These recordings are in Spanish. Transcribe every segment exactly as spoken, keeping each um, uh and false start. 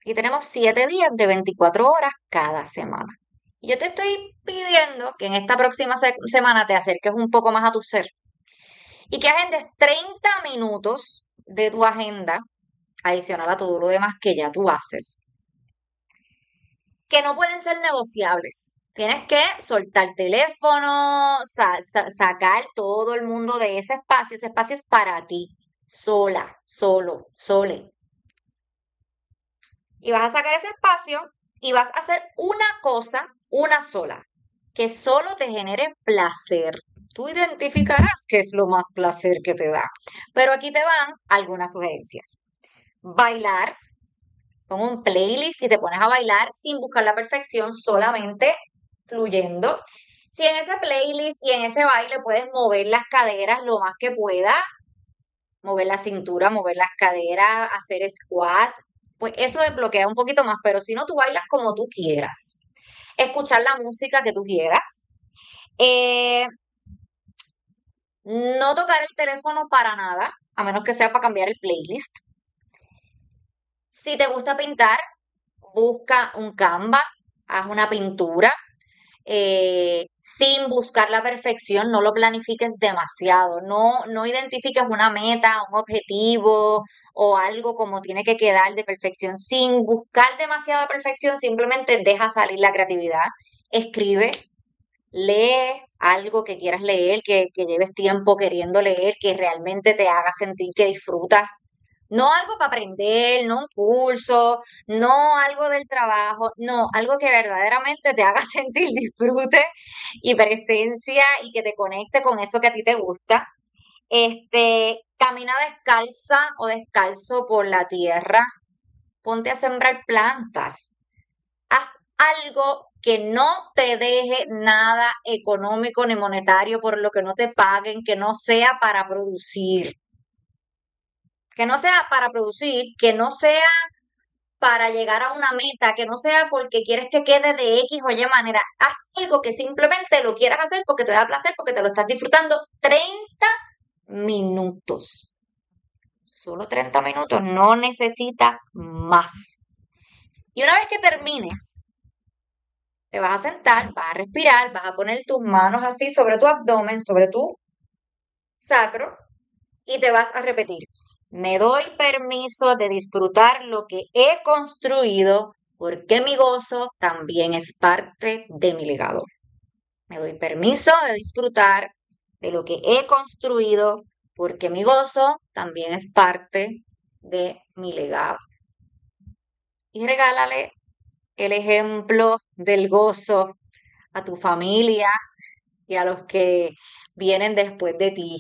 Y tenemos siete días de veinticuatro horas cada semana. Y yo te estoy pidiendo que en esta próxima se- semana te acerques un poco más a tu ser y que agendes treinta minutos de tu agenda, adicional a todo lo demás que ya tú haces, que no pueden ser negociables. Tienes que soltar teléfono, sa- sa- sacar todo el mundo de ese espacio. Ese espacio es para ti, sola, solo, sole. Y vas a sacar ese espacio y vas a hacer una cosa, una sola, que solo te genere placer. Tú identificarás qué es lo más placer que te da. Pero aquí te van algunas sugerencias. Bailar, pon un playlist y te pones a bailar sin buscar la perfección, solamente fluyendo. Si en ese playlist y en ese baile puedes mover las caderas lo más que puedas, mover la cintura, mover las caderas, hacer squats, pues eso desbloquea un poquito más, pero si no, tú bailas como tú quieras. Escuchar la música que tú quieras. Eh, no tocar el teléfono para nada, a menos que sea para cambiar el playlist. Si te gusta pintar, busca un Canva, haz una pintura, eh, sin buscar la perfección, no lo planifiques demasiado, no, no identifiques una meta, un objetivo o algo como tiene que quedar de perfección, sin buscar demasiada perfección, simplemente deja salir la creatividad, escribe, lee algo que quieras leer, que, que lleves tiempo queriendo leer, que realmente te haga sentir que disfrutas. No algo para aprender, no un curso, no algo del trabajo, no, algo que verdaderamente te haga sentir disfrute y presencia y que te conecte con eso que a ti te gusta. Este, camina descalza o descalzo por la tierra, ponte a sembrar plantas, haz algo que no te deje nada económico ni monetario por lo que no te paguen, que no sea para producir. Que no sea para producir, que no sea para llegar a una meta, que no sea porque quieres que quede de X o Y manera. Haz algo que simplemente lo quieras hacer porque te da placer, porque te lo estás disfrutando. treinta minutos. Solo treinta minutos, no necesitas más. Y una vez que termines, te vas a sentar, vas a respirar, vas a poner tus manos así sobre tu abdomen, sobre tu sacro, y te vas a repetir. Me doy permiso de disfrutar lo que he construido porque mi gozo también es parte de mi legado. Me doy permiso de disfrutar de lo que he construido porque mi gozo también es parte de mi legado. Y regálale el ejemplo del gozo a tu familia y a los que vienen después de ti.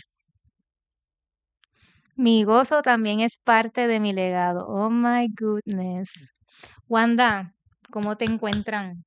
Mi gozo también es parte de mi legado. Oh my goodness. Wanda, ¿cómo te encuentran?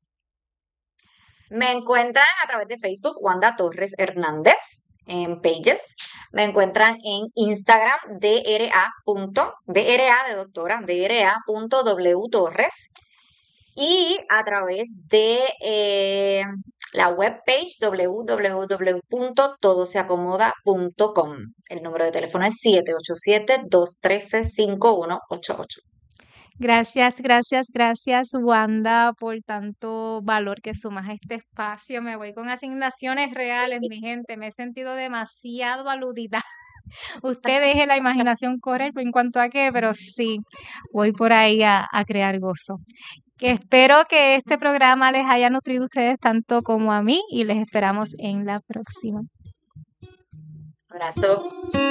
Me encuentran a través de Facebook, Wanda Torres Hernández, en Pages. Me encuentran en Instagram, dra. dra de doctora, dra.wtorres. Y a través de eh, la webpage w w w punto todo se acomoda punto com. El número de teléfono es siete ocho siete, dos uno tres, cinco uno ocho ocho. Gracias, gracias, gracias, Wanda, por tanto valor que sumas a este espacio. Me voy con asignaciones reales, mi gente. Me he sentido demasiado aludida. Usted deje la imaginación correr en cuanto a qué, pero sí, voy por ahí a, a crear gozo. Que espero que este programa les haya nutrido a ustedes tanto como a mí y les esperamos en la próxima. Abrazo.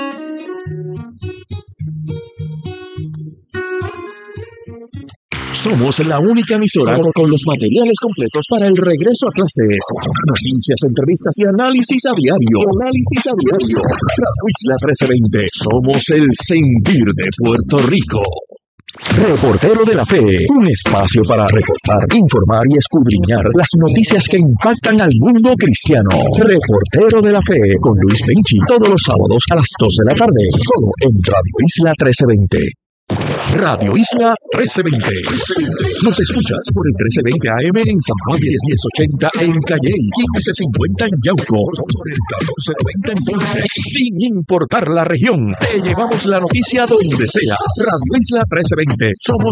Somos la única emisora con los materiales completos para el regreso a clases. Noticias, entrevistas y análisis a diario. Análisis a diario. Radio Isla trece veinte. Somos el sentir de Puerto Rico. Reportero de la Fe, un espacio para reportar, informar y escudriñar las noticias que impactan al mundo cristiano. Reportero de la Fe, con Luis Penchi, todos los sábados a las dos de la tarde, solo en Radio Isla trece veinte. Radio Isla trece veinte. Nos escuchas por el trece veinte A M en San Juan, diez ochenta en Calley, quince cincuenta en Yauco, por el catorce noventa en Ponce. Sin importar la región, te llevamos la noticia donde sea. Radio Isla trece veinte. Somos